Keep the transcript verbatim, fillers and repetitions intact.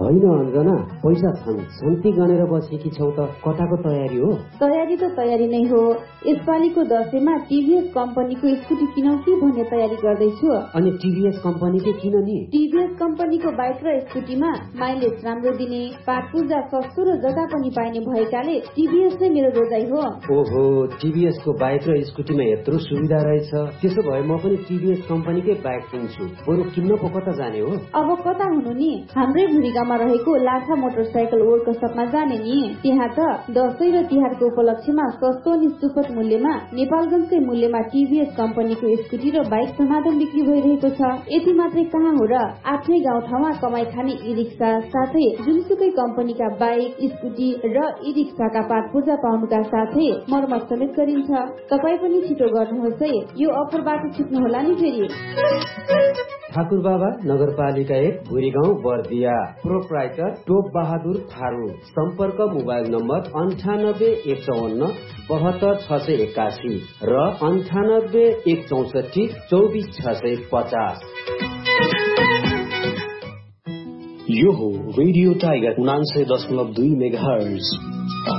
होइन अञ्जना, पैसा छन् शान्ति गनेर बसेकी छौ त कताको तयारी हो? तयारी त तयारी नै हो। यसपालिको दशैंमा टिभीएस कम्पनीको स्कुटी किनौ कि भन्ने तयारी गर्दैछु। अनि टिभीएस कम्पनीको किन नि? टिभीएस कम्पनीको बाइक र स्कुटीमा माइलेज राम्रो दिने, पार्ट पुर्जा सस्तो र जता पनि पाइने भएकाले टिभीएस नै मेरो रोजाइ हो। ओहो, टिभीएस को बाइक र स्कुटीमा यत्रो सुविधा रहेछ। त्यसो भए म पनि टिभीएस कम्पनीकै बाइक किन्छु। बरु किन्न पो कता जाने हो? अब कता हुनु नि, हाम्रै भुरीगाउँमा रहेको लाखा मोटरसाइकल वर्कसपमा जाने नि। त्यहाँ त दशैं र तिहारको उपलक्ष्यमा सस्तो अनि सुपथ मूल्यमा नेपालगञ्जकै मूल्यमा टिभीएस कम्पनीको स्कुटी र बाइक समाधान बिक्री भइरहेको छ। यति मात्रै कहाँ हो र, आफ्नै गाउँठाउँमा कमाइ खाने ई रिक्सा साथै जुनसुकै कम्पनीका बाइक, स्कुटी र ई रिक्साका पार्ट पूर्जा पाउनुका साथै मर्मत समेत गरिन्छ। तपाई पनि छिटो गर्नुहोस् है, यो अफरबाट छुट्नुहोला नि फेरि। ठाकुर बाबा नगरपालिका एक भुरीगाउँ बर्दिया, प्रोप्राइटर टोप बहादुर थारू। सम्पर्क मोबाइल नम्बर अन्ठानब्बे एक चौवन्न बहत्तर छ सय एक्कासी र अन्ठानब्बे एक चौसठी चौबिस छ सय पचास। यो हो रेडियो टाइगर उनान्सय दशमलव दुई मेगा हर्ज।